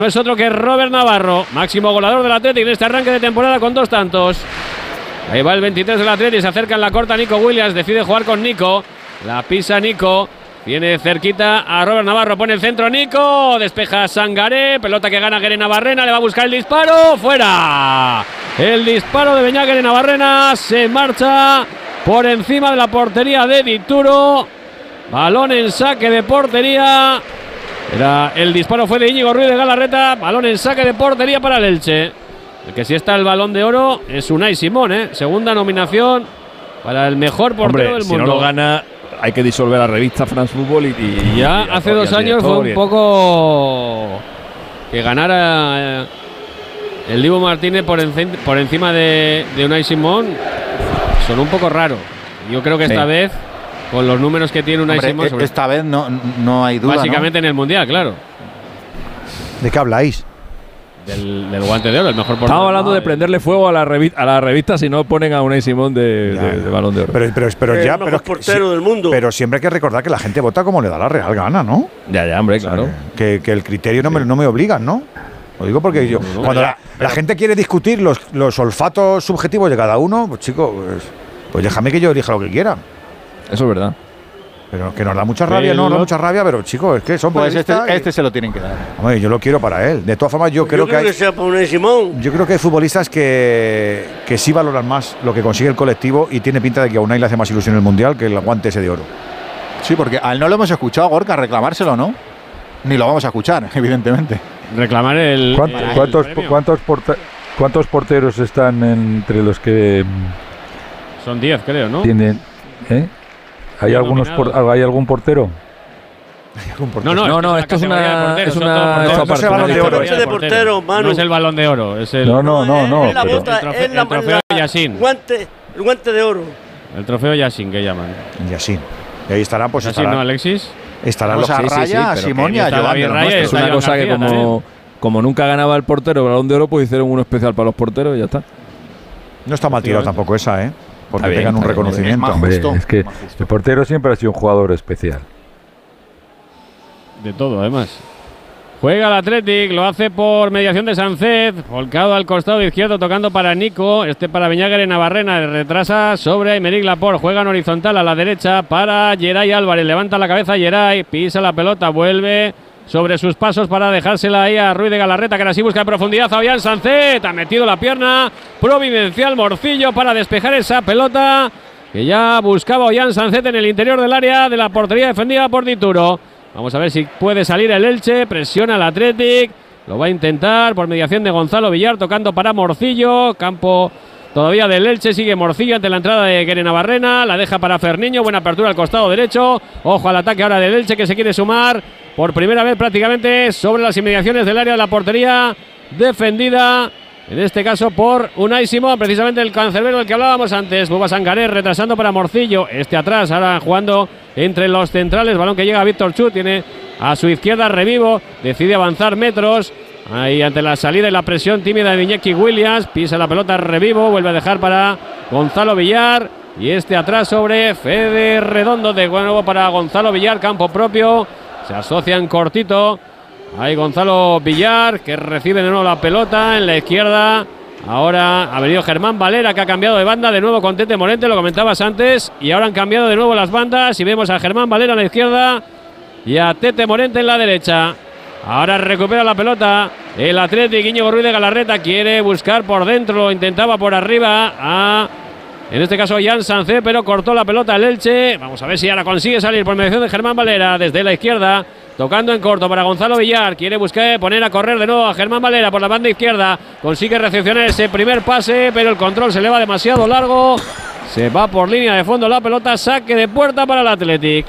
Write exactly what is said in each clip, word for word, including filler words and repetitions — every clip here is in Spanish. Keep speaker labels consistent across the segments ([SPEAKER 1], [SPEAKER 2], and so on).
[SPEAKER 1] No es otro que Robert Navarro, máximo goleador del Athletic en este arranque de temporada con dos tantos. Ahí va el veintitrés del Athletic, se acerca en la corta Nico Williams, decide jugar con Nico. La pisa Nico, viene cerquita a Robert Navarro, pone el centro Nico, despeja Sangaré, pelota que gana Guere Navarrena, le va a buscar el disparo, ¡fuera! El disparo de Beñat Guere Navarrena se marcha por encima de la portería de Dituro. Balón en saque de portería. Era, el disparo fue de Íñigo Ruiz de Galarreta. Balón en saque de portería para el Elche. El que sí está el Balón de Oro es Unai Simón, ¿eh? Segunda nominación para el mejor portero
[SPEAKER 2] Hombre,
[SPEAKER 1] del
[SPEAKER 2] si
[SPEAKER 1] mundo.
[SPEAKER 2] Si no lo gana, hay que disolver la revista France Football y, y
[SPEAKER 1] ya
[SPEAKER 2] y
[SPEAKER 1] hace dos años fue un poco que ganara el Dibu Martínez por, encim por encima de, de Unai Simón. Son un poco raro. Yo creo que esta sí. vez, con los números que tiene Unai
[SPEAKER 3] Hombre,
[SPEAKER 1] Simón, sobre
[SPEAKER 3] esta vez no, no hay duda.
[SPEAKER 1] Básicamente
[SPEAKER 3] ¿no?
[SPEAKER 1] en el Mundial, claro.
[SPEAKER 4] ¿De qué habláis?
[SPEAKER 1] Del, del guante de oro, el mejor portero.
[SPEAKER 2] Estamos hablando de prenderle fuego a la revista, a la revista si no ponen a Unai Simón de,
[SPEAKER 4] ya,
[SPEAKER 2] de, de Balón de Oro.
[SPEAKER 4] Pero, pero, pero
[SPEAKER 5] el
[SPEAKER 4] ya,
[SPEAKER 5] mejor
[SPEAKER 4] pero,
[SPEAKER 5] portero
[SPEAKER 4] sí,
[SPEAKER 5] del mundo.
[SPEAKER 4] Pero siempre hay que recordar que la gente vota como le da la real gana, ¿no?
[SPEAKER 2] Ya, ya, hombre, claro.
[SPEAKER 4] O sea, que, que el criterio no me, no me obligan, ¿no? Lo digo porque yo,
[SPEAKER 1] no, no,
[SPEAKER 4] cuando
[SPEAKER 1] ya,
[SPEAKER 4] la, la gente quiere discutir los, los olfatos subjetivos de cada uno, pues chico, pues, pues déjame que yo elija lo que quiera.
[SPEAKER 2] Eso es verdad.
[SPEAKER 4] Pero que nos da mucha rabia, no, nos da mucha rabia, pero chicos, es que son
[SPEAKER 3] pues este,
[SPEAKER 4] y,
[SPEAKER 3] este se lo tienen que dar.
[SPEAKER 4] Hombre, yo lo quiero para él. De todas formas, yo,
[SPEAKER 5] yo
[SPEAKER 4] creo,
[SPEAKER 5] creo
[SPEAKER 4] que,
[SPEAKER 5] que
[SPEAKER 4] hay,
[SPEAKER 5] sea para Unai Simón.
[SPEAKER 4] yo creo que hay futbolistas que, que sí valoran más lo que consigue el colectivo y tiene pinta de que a Unai le hace más ilusión el Mundial que el guante ese de oro.
[SPEAKER 3] Sí, porque a él no lo hemos escuchado, Gorka, reclamárselo, ¿no? Ni lo vamos a escuchar, evidentemente.
[SPEAKER 1] Reclamar el.
[SPEAKER 6] ¿Cuánto,
[SPEAKER 1] el
[SPEAKER 6] ¿cuántos,
[SPEAKER 1] premio.
[SPEAKER 6] ¿cuántos, porte, ¿Cuántos porteros están entre los que
[SPEAKER 1] Son diez, creo, ¿no?
[SPEAKER 6] tienen? ¿eh? ¿Hay, algunos por, ¿Hay algún portero?
[SPEAKER 1] No, no,
[SPEAKER 2] no, no, esto es una. Es una.
[SPEAKER 4] No, no es el Balón de Oro.
[SPEAKER 5] de portero, Manu.
[SPEAKER 1] No es el Balón de Oro, es el.
[SPEAKER 6] No, no, no, no.
[SPEAKER 5] Es la
[SPEAKER 6] pero-
[SPEAKER 5] bota,
[SPEAKER 1] el trofeo-
[SPEAKER 5] es la,
[SPEAKER 1] el trofeo
[SPEAKER 5] la-
[SPEAKER 1] Yassin.
[SPEAKER 5] guante, el guante de oro.
[SPEAKER 1] El trofeo Yassin que llaman.
[SPEAKER 4] Y así. Y ahí estarán, pues
[SPEAKER 1] Yassin,
[SPEAKER 4] estarán,
[SPEAKER 1] ¿no, Alexis?
[SPEAKER 4] estarán
[SPEAKER 3] Vamos
[SPEAKER 4] los
[SPEAKER 3] a
[SPEAKER 4] sí, sí,
[SPEAKER 3] Raya,
[SPEAKER 4] sí,
[SPEAKER 3] a
[SPEAKER 4] pero
[SPEAKER 3] Simón
[SPEAKER 4] que-
[SPEAKER 3] y a
[SPEAKER 1] está
[SPEAKER 3] Joan
[SPEAKER 1] David
[SPEAKER 3] de los
[SPEAKER 1] Raya,
[SPEAKER 3] nuestros.
[SPEAKER 2] Es una
[SPEAKER 1] Iván
[SPEAKER 2] cosa que
[SPEAKER 1] García
[SPEAKER 2] como, como nunca ganaba el portero el Balón de Oro, pues hicieron uno especial para los porteros y ya está.
[SPEAKER 4] No está mal tirado tampoco esa, ¿eh? Porque
[SPEAKER 2] Está bien,
[SPEAKER 4] tengan un
[SPEAKER 2] está bien,
[SPEAKER 4] reconocimiento.
[SPEAKER 3] es más
[SPEAKER 6] Hombre,
[SPEAKER 3] justo,
[SPEAKER 6] es que
[SPEAKER 3] más justo.
[SPEAKER 6] el portero siempre ha sido un jugador especial.
[SPEAKER 1] De todo, además. Juega el Athletic, lo hace por mediación de Sánchez, volcado al costado izquierdo, tocando para Nico, este para Beñat Guere Navarrena, retrasa sobre Aymeric Laporte, juega en horizontal a la derecha para Geray Álvarez, levanta la cabeza Geray, pisa la pelota, vuelve sobre sus pasos para dejársela ahí a Ruiz de Galarreta, que ahora sí busca en profundidad a Ollán Sánchez, ha metido la pierna, providencial Morcillo para despejar esa pelota, que ya buscaba Ollán Sánchez en el interior del área de la portería defendida por Dituro. Vamos a ver si puede salir el Elche, presiona el Athletic, lo va a intentar por mediación de Gonzalo Villar, tocando para Morcillo, campo todavía del Elche, sigue Morcillo ante la entrada de Guere Navarrena, la deja para Ferniño, buena apertura al costado derecho, ojo al ataque ahora del Elche que se quiere sumar por primera vez prácticamente sobre las inmediaciones del área de la portería defendida, en este caso por Unai Simón, precisamente el cancerbero del que hablábamos antes. Bouba Sangaré retrasando para Morcillo, este atrás, ahora jugando entre los centrales, balón que llega a Víctor Chu, tiene a su izquierda Revivo, decide avanzar metros, ahí ante la salida y la presión tímida de Iñaki Williams, pisa la pelota Revivo, vuelve a dejar para Gonzalo Villar, y este atrás sobre Fede Redondo, de nuevo para Gonzalo Villar, campo propio, se asocian cortito. Ahí Gonzalo Villar, que recibe de nuevo la pelota en la izquierda. Ahora ha venido Germán Valera, que ha cambiado de banda de nuevo con Tete Morente, lo comentabas antes. Y ahora han cambiado de nuevo las bandas y vemos a Germán Valera en la izquierda y a Tete Morente en la derecha. Ahora recupera la pelota el Athletic, Íñigo Ruiz de Galarreta quiere buscar por dentro, lo intentaba por arriba a... En este caso Ollán Sánchez, pero cortó la pelota el Elche. Vamos a ver si ahora consigue salir por mediación de Germán Valera desde la izquierda. Tocando en corto para Gonzalo Villar. Quiere buscar poner a correr de nuevo a Germán Valera por la banda izquierda. Consigue recepcionar ese primer pase, pero el control se le va demasiado largo. Se va por línea de fondo la pelota. Saque de puerta para el Athletic.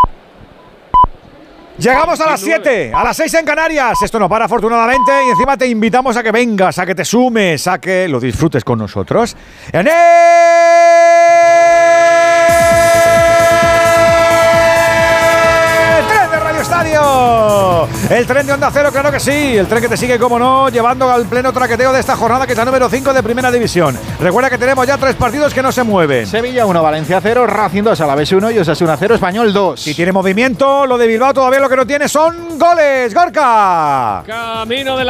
[SPEAKER 4] Llegamos a las siete, a las seis en Canarias. Esto no para, afortunadamente. Y encima te invitamos a que vengas, a que te sumes, a que lo disfrutes con nosotros. En el tren de Radio Estadio. Radio. El tren de Onda Cero, claro que sí. El tren que te sigue, como no, llevando al pleno traqueteo de esta jornada, que es la número cinco de Primera División. Recuerda que tenemos ya tres partidos que no se mueven.
[SPEAKER 3] Sevilla uno, Valencia cero, Racing dos, Alavés uno y Osasuna cero, Español dos.
[SPEAKER 4] Si tiene movimiento, lo de Bilbao todavía lo que no tiene son goles. ¡Gorka!
[SPEAKER 1] Camino de la